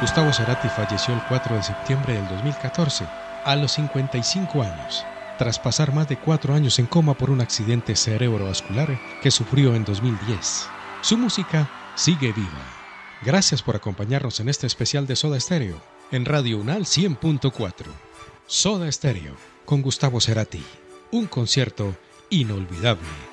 Gustavo Cerati falleció el 4 de septiembre del 2014, a los 55 años, tras pasar más de 4 años en coma por un accidente cerebrovascular que sufrió en 2010. Su música sigue viva. Gracias por acompañarnos en este especial de Soda Stereo, en Radio UNAL 100.4. Soda Stereo, con Gustavo Cerati. Un concierto inolvidable.